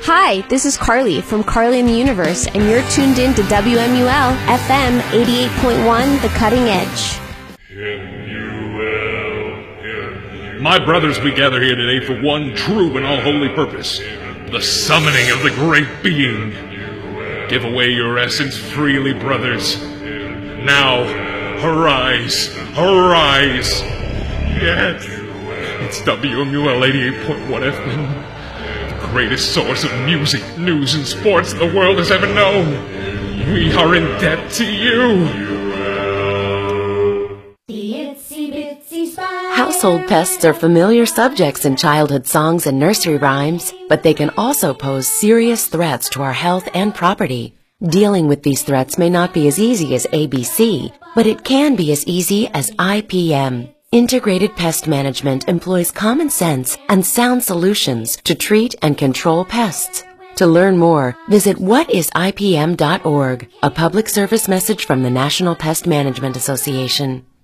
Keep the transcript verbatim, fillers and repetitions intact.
Hi, this is Carly from Carly in the Universe, and you're tuned in to W M U L F M eighty-eight point one, The Cutting Edge. My brothers, we gather here today for one true and all-holy purpose, the summoning of the great being. Give away your essence freely, brothers. Now, arise, arise. Yes, it's W M U L eighty-eight point one F M. Greatest source of music, news, and sports the world has ever known. We are in debt to you. The itsy bitsy spider. Household pests are familiar subjects in childhood songs and nursery rhymes, but they can also pose serious threats to our health and property. Dealing with these threats may not be as easy as A B C, but it can be as easy as I P M. Integrated Pest Management employs common sense and sound solutions to treat and control pests. To learn more, visit what is I P M dot org, a public service message from the National Pest Management Association.